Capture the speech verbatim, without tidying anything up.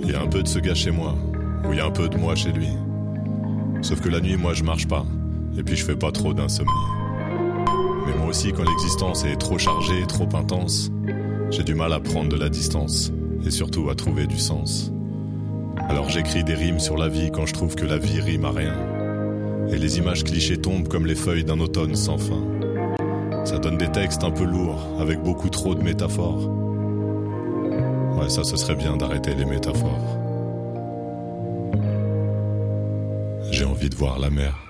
Il y a un peu de ce gars chez moi, ou il y a un peu de moi chez lui. Sauf que la nuit, moi je marche pas, et puis je fais pas trop d'insomnie. Mais moi aussi, quand l'existence est trop chargée, trop intense, j'ai du mal à prendre de la distance, et surtout à trouver du sens. Alors j'écris des rimes sur la vie quand je trouve que la vie rime à rien. Et les images clichés tombent comme les feuilles d'un automne sans fin. Ça donne des textes un peu lourds, avec beaucoup trop de métaphores. Ouais, ça, ce serait bien d'arrêter les métaphores. J'ai envie de voir la mer.